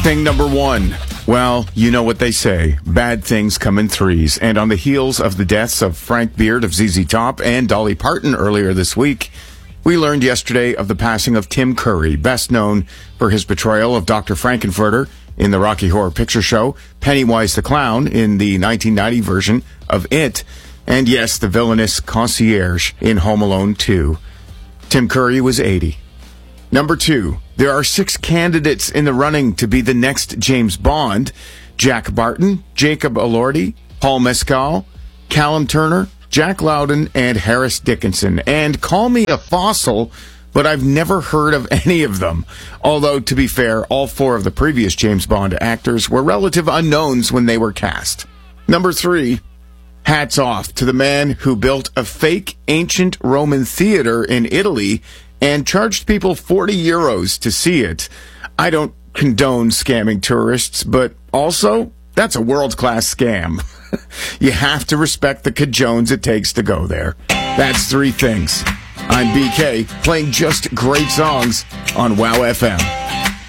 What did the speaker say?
Thing number one. Well, you know what they say. Bad things come in threes. And on the heels of the deaths of Frank Beard of ZZ Top and Dolly Parton earlier this week, we learned yesterday of the passing of Tim Curry, best known for his portrayal of Dr. Frankenfurter in the Rocky Horror Picture Show, Pennywise the Clown in the 1990 version of It, and yes, the villainous concierge in Home Alone 2. Tim Curry was 80. Number two, there are 6 candidates in the running to be the next James Bond. Jack Barton, Jacob Elordi, Paul Mescal, Callum Turner, Jack Loudon, and Harris Dickinson. And call me a fossil, but I've never heard of any of them. Although, to be fair, all 4 of the previous James Bond actors were relative unknowns when they were cast. Number 3, hats off to the man who built a fake ancient Roman theater in Italy and charged people 40 euros to see it. I don't condone scamming tourists, but also, that's a world-class scam. You have to respect the cajones it takes to go there. That's 3 things. I'm BK, playing just great songs on WOW FM.